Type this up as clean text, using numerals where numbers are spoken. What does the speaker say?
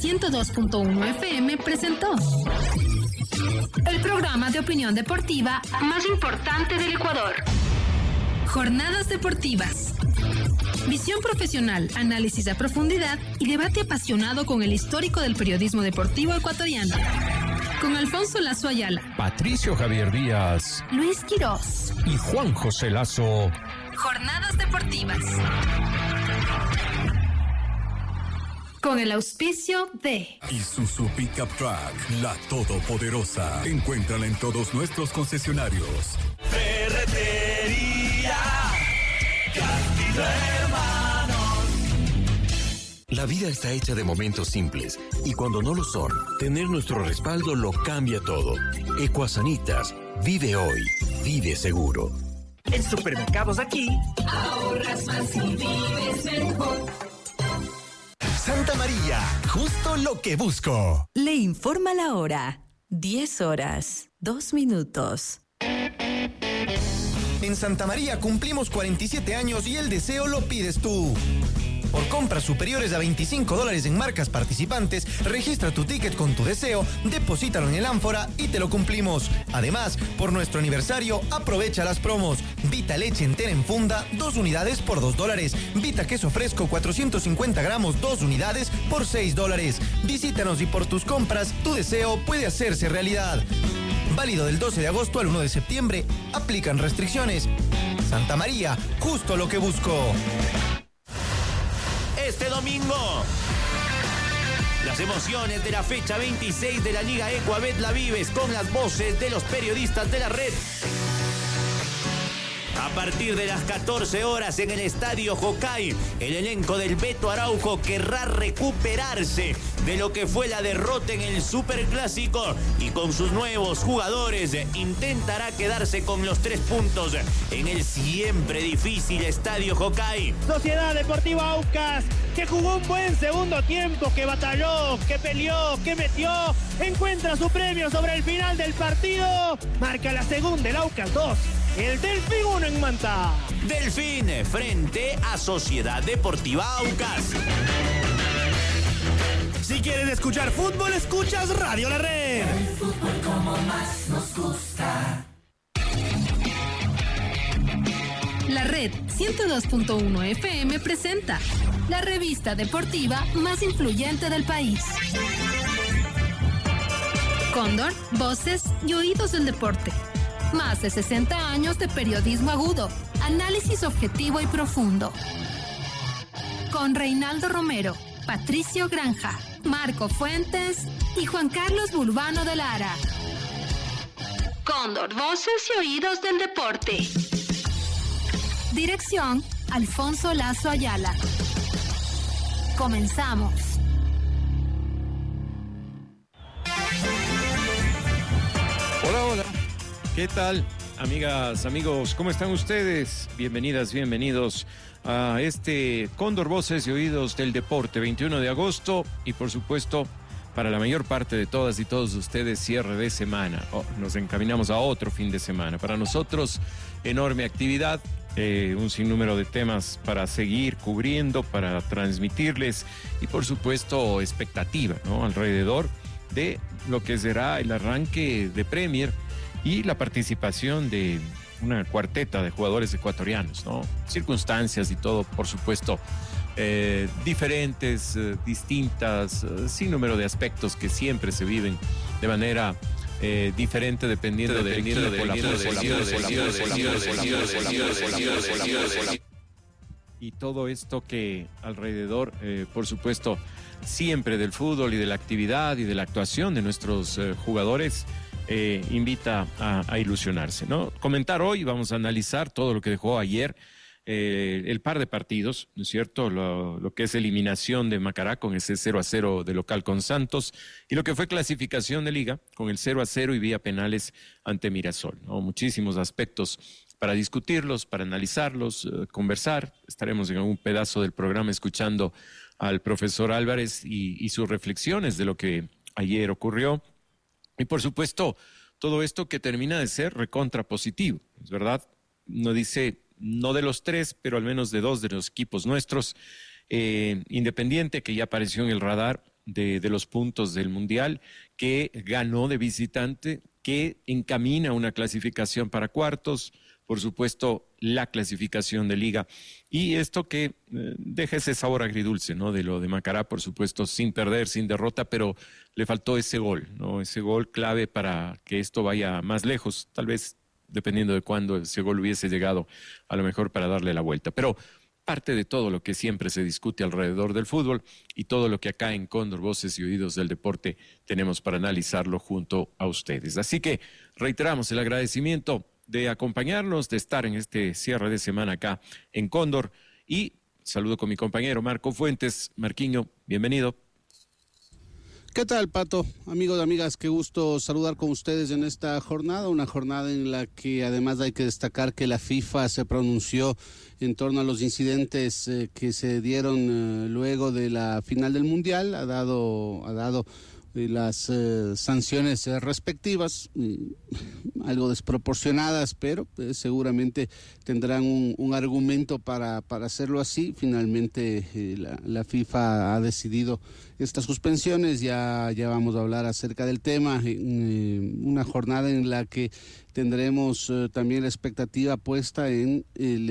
102.1 FM presentó el programa de opinión deportiva más importante del Ecuador. Jornadas deportivas. Visión profesional, análisis a profundidad y debate apasionado con el histórico del periodismo deportivo ecuatoriano. Con Alfonso Lazo Ayala, Patricio Javier Díaz, Luis Quirós y Juan José Lazo. Jornadas deportivas. Con el auspicio de Isuzu Pickup Truck, la todopoderosa. Encuéntrala en todos nuestros concesionarios. Ferretería Castillo Hermanos. La vida está hecha de momentos simples y cuando no lo son, tener nuestro respaldo lo cambia todo. Ecuasanitas, vive hoy, vive seguro. En Supermercados Aquí, ahorras más y vives mejor. Santa María, justo lo que busco. Le informa la hora. 10:02. En Santa María cumplimos 47 años y el deseo lo pides tú. Por compras superiores a $25 en marcas participantes, registra tu ticket con tu deseo, deposítalo en el ánfora y te lo cumplimos. Además, por nuestro aniversario, aprovecha las promos. Vita leche entera en funda, 2 unidades por $2. Vita queso fresco 450 gramos, 2 unidades por $6. Visítanos y por tus compras, tu deseo puede hacerse realidad. Válido del 12 de agosto al 1 de septiembre. Aplican restricciones. Santa María, justo lo que busco. Este domingo, las emociones de la fecha 26 de la Liga Ecuabet la vives con las voces de los periodistas de la red. A partir de las 14 horas en el Estadio Jocay, el elenco del Beto Araujo querrá recuperarse de lo que fue la derrota en el Superclásico y con sus nuevos jugadores intentará quedarse con los 3 puntos en el siempre difícil Estadio Jocay. Sociedad Deportiva Aucas, que jugó un buen segundo tiempo, que batalló, que peleó, que metió, encuentra su premio sobre el final del partido. Marca la segunda, el Aucas 2. El Delfín 1 en Manta. Delfín frente a Sociedad Deportiva Aucas. Si quieres escuchar fútbol, escuchas Radio La Red. El fútbol como más nos gusta. La Red 102.1 FM presenta la revista deportiva más influyente del país. Cóndor, voces y oídos del deporte. Más de 60 años de periodismo agudo, análisis objetivo y profundo. Con Reinaldo Romero, Patricio Granja, Marco Fuentes y Juan Carlos Burbano de Lara. Cóndor, voces y oídos del deporte. Dirección, Alfonso Lazo Ayala. Comenzamos. Hola. ¿Qué tal, amigas, amigos? ¿Cómo están ustedes? Bienvenidas, bienvenidos a este Cóndor Voces y Oídos del Deporte, 21 de agosto y, por supuesto, para la mayor parte de todas y todos ustedes, cierre de semana. Nos encaminamos a otro fin de semana. Para nosotros, enorme actividad, un sinnúmero de temas para seguir cubriendo, para transmitirles y, por supuesto, expectativa, ¿no?, alrededor de lo que será el arranque de Premier y la participación de una cuarteta de jugadores ecuatorianos, ¿no? Circunstancias y todo, por supuesto, diferentes, distintas, sin número de aspectos que siempre se viven de manera diferente dependiendo de y todo esto que alrededor, por supuesto, siempre del fútbol y de la actividad y de la actuación de nuestros jugadores invita a ilusionarse, ¿no? Comentar hoy, vamos a analizar todo lo que dejó ayer el par de partidos, ¿no es cierto? Lo que es eliminación de Macará con ese 0-0 de local con Santos y lo que fue clasificación de Liga con el 0-0 y vía penales ante Mirasol, ¿no? Muchísimos aspectos para discutirlos, para analizarlos, conversar. Estaremos en algún pedazo del programa escuchando al profesor Álvarez y sus reflexiones de lo que ayer ocurrió. Y por supuesto, todo esto que termina de ser recontra positivo, ¿es verdad? No dice, no de los 3, pero al menos de 2 de los equipos nuestros. Independiente, que ya apareció en el radar, de los puntos del Mundial, que ganó de visitante, que encamina una clasificación para cuartos, por supuesto la clasificación de Liga, y esto que deja ese sabor agridulce, ¿no? De lo de Macará, por supuesto, sin perder, sin derrota, pero le faltó ese gol, ¿no? Ese gol clave para que esto vaya más lejos, tal vez dependiendo de cuándo ese gol hubiese llegado, a lo mejor para darle la vuelta, pero parte de todo lo que siempre se discute alrededor del fútbol y todo lo que acá en Cóndor, Voces y Oídos del Deporte tenemos para analizarlo junto a ustedes. Así que reiteramos el agradecimiento de acompañarnos, de estar en este cierre de semana acá en Cóndor, y saludo con mi compañero Marco Fuentes. Marquiño, bienvenido. ¿Qué tal, Pato? Amigos y amigas, qué gusto saludar con ustedes en esta jornada, una jornada en la que además hay que destacar que la FIFA se pronunció en torno a los incidentes que se dieron luego de la final del Mundial, ha dado las sanciones respectivas, algo desproporcionadas, pero seguramente tendrán un argumento para hacerlo así. Finalmente la FIFA ha decidido estas suspensiones, ya vamos a hablar acerca del tema, una jornada en la que tendremos también la expectativa puesta en el